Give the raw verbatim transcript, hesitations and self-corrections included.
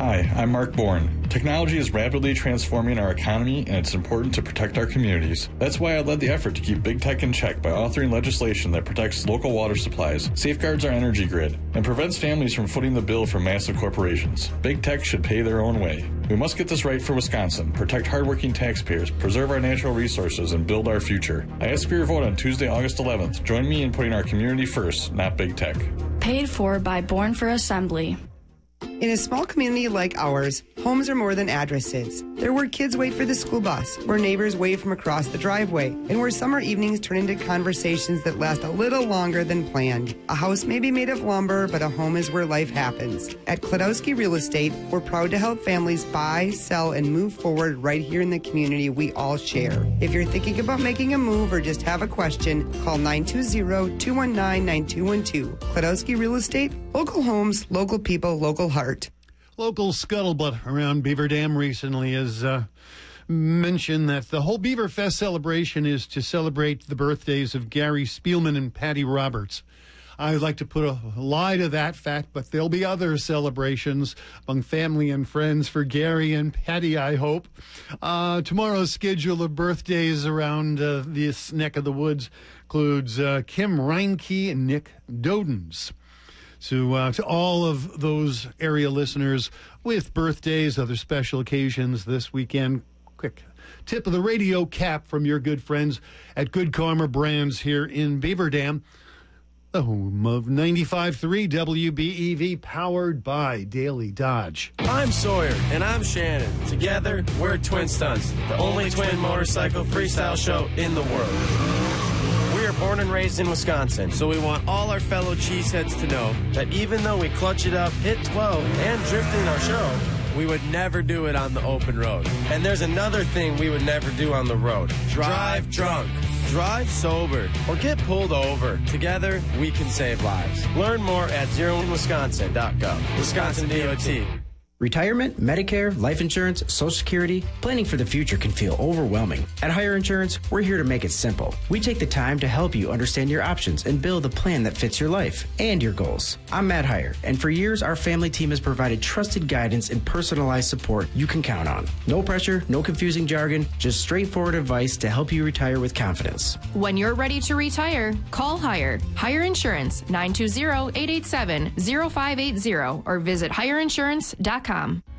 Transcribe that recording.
Hi, I'm Mark Bourne. Technology is rapidly transforming our economy, and it's important to protect our communities. That's why I led the effort to keep big tech in check by authoring legislation that protects local water supplies, safeguards our energy grid, and prevents families from footing the bill for massive corporations. Big tech should pay their own way. We must get this right for Wisconsin, protect hardworking taxpayers, preserve our natural resources, and build our future. I ask for your vote on Tuesday, August eleventh. Join me in putting our community first, not big tech. Paid for by Born for Assembly. In a small community like ours, homes are more than addresses. They're where kids wait for the school bus, where neighbors wave from across the driveway, and where summer evenings turn into conversations that last a little longer than planned. A house may be made of lumber, but a home is where life happens. At Klodowski Real Estate, we're proud to help families buy, sell, and move forward right here in the community we all share. If you're thinking about making a move or just have a question, call nine two zero, two one nine, nine two one two. Klodowski Real Estate, local homes, local people, local heart. Local scuttlebutt around Beaver Dam recently has uh, mentioned that the whole Beaver Fest celebration is to celebrate the birthdays of Gary Spielman and Patty Roberts. I'd like to put a lie to that fact, but there'll be other celebrations among family and friends for Gary and Patty, I hope. Uh, tomorrow's schedule of birthdays around uh, this neck of the woods includes uh, Kim Reinke and Nick Dodens. So uh, to all of those area listeners with birthdays, other special occasions this weekend, quick tip of the radio cap from your good friends at Good Karma Brands here in Beaver Dam, the home of ninety-five point three W B E V, powered by Daily Dodge. I'm Sawyer, and I'm Shannon. Together, we're Twin Stunts, the only twin motorcycle freestyle show in the world. We are born and raised in Wisconsin, so we want all our fellow cheeseheads to know that even though we clutch it up, hit twelve, and drift in our show, we would never do it on the open road. And there's another thing we would never do on the road. Drive drunk. Drive sober. Or get pulled over. Together, we can save lives. Learn more at zero one wisconsin dot gov. Wisconsin D O T. Retirement, Medicare, life insurance, Social Security, planning for the future can feel overwhelming. At Hire Insurance, we're here to make it simple. We take the time to help you understand your options and build a plan that fits your life and your goals. I'm Matt Hire, and for years, our family team has provided trusted guidance and personalized support you can count on. No pressure, no confusing jargon, just straightforward advice to help you retire with confidence. When you're ready to retire, call Hire. Hire Insurance, nine two zero, eight eight seven, zero five eight zero, or visit hire insurance dot com.